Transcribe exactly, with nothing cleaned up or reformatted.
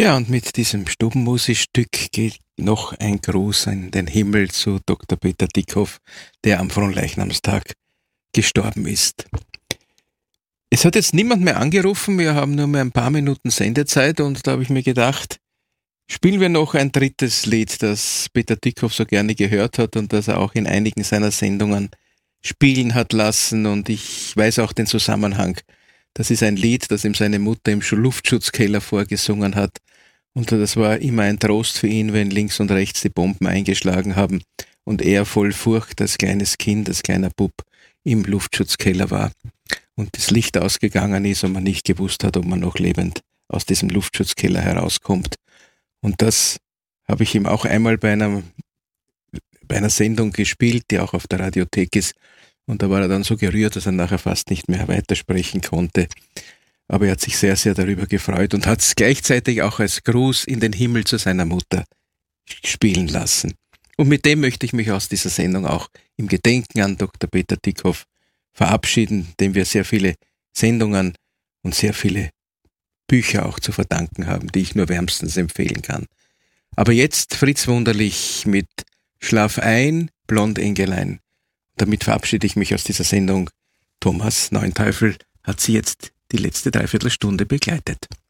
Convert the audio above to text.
Ja, und mit diesem Stubenmusikstück geht noch ein Gruß in den Himmel zu Doktor Peter Dickhoff, der am Fronleichnamstag gestorben ist. Es hat jetzt niemand mehr angerufen, wir haben nur mehr ein paar Minuten Sendezeit und da habe ich mir gedacht, spielen wir noch ein drittes Lied, das Peter Dickhoff so gerne gehört hat und das er auch in einigen seiner Sendungen spielen hat lassen, und ich weiß auch den Zusammenhang. Das ist ein Lied, das ihm seine Mutter im Luftschutzkeller vorgesungen hat, und das war immer ein Trost für ihn, wenn links und rechts die Bomben eingeschlagen haben und er voll Furcht als kleines Kind, als kleiner Bub im Luftschutzkeller war und das Licht ausgegangen ist und man nicht gewusst hat, ob man noch lebend aus diesem Luftschutzkeller herauskommt. Und das habe ich ihm auch einmal bei einer, bei einer Sendung gespielt, die auch auf der Radiothek ist. Und da war er dann so gerührt, dass er nachher fast nicht mehr weitersprechen konnte. Aber er hat sich sehr, sehr darüber gefreut und hat es gleichzeitig auch als Gruß in den Himmel zu seiner Mutter spielen lassen. Und mit dem möchte ich mich aus dieser Sendung auch im Gedenken an Doktor Peter Dickhoff verabschieden, dem wir sehr viele Sendungen und sehr viele Bücher auch zu verdanken haben, die ich nur wärmstens empfehlen kann. Aber jetzt Fritz Wunderlich mit Schlaf ein, Blondengelein. Damit verabschiede ich mich aus dieser Sendung. Thomas Neuenteufel hat Sie jetzt die letzte Dreiviertelstunde begleitet.